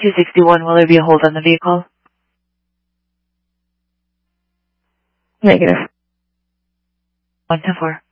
261, will there be a hold on the vehicle? Negative. 124.